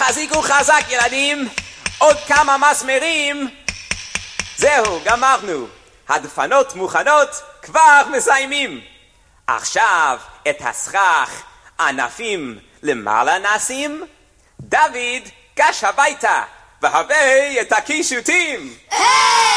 תחזיקו חזק ילדים, עוד כמה מסמרים. זהו, גמרנו. הדפנות מוכנות, כבר מסיימים. עכשיו את הסכך ענפים למעלה נשים. דוד, גש הביתה והבא את הקישוטים.